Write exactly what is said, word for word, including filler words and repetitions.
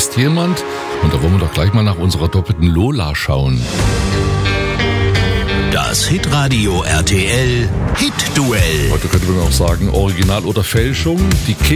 ist jemand. Und da wollen wir doch gleich mal nach unserer doppelten Lola schauen. Das Hitradio R T L Hit-Duell. Heute könnte man auch sagen, Original oder Fälschung. Die